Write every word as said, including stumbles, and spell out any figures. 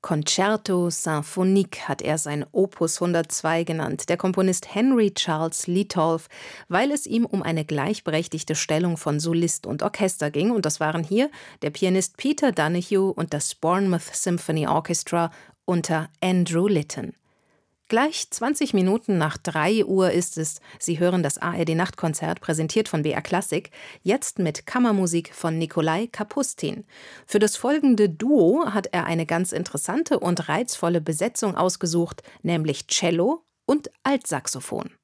Concerto Symphonique hat er sein Opus hundertzwei genannt, der Komponist Henry Charles Litolff, weil es ihm um eine gleichberechtigte Stellung von Solist und Orchester ging. Und das waren hier der Pianist Peter Donoghue und das Bournemouth Symphony Orchestra unter Andrew Litton. Gleich zwanzig Minuten nach drei Uhr ist es. Sie hören das A R D-Nachtkonzert, präsentiert von B R Klassik, jetzt mit Kammermusik von Nikolai Kapustin. Für das folgende Duo hat er eine ganz interessante und reizvolle Besetzung ausgesucht, nämlich Cello und Altsaxophon.